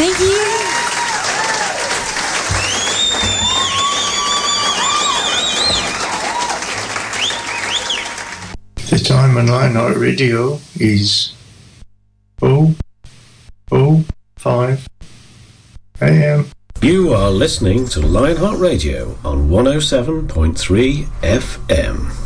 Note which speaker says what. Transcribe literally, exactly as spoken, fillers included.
Speaker 1: Thank you.
Speaker 2: The time on Lionheart Radio is oh oh five a m.
Speaker 3: You are listening to Lionheart Radio on one oh seven point three F M.